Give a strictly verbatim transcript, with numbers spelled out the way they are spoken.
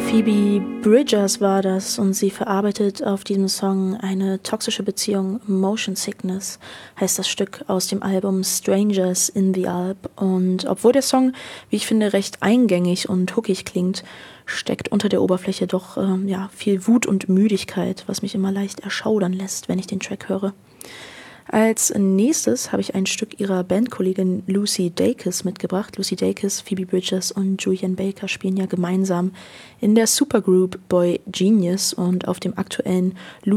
Phoebe Bridgers war das und sie verarbeitet auf diesem Song eine toxische Beziehung. Motion Sickness heißt das Stück aus dem Album Strangers in the Alp. Und obwohl der Song, wie ich finde, recht eingängig und hookig klingt, steckt unter der Oberfläche doch äh, ja, viel Wut und Müdigkeit, was mich immer leicht erschaudern lässt, wenn ich den Track höre. Als nächstes habe ich ein Stück ihrer Bandkollegin Lucy Dacus mitgebracht. Lucy Dacus, Phoebe Bridgers und Julian Baker spielen ja gemeinsam in der Supergroup Boy Genius und auf dem aktuellen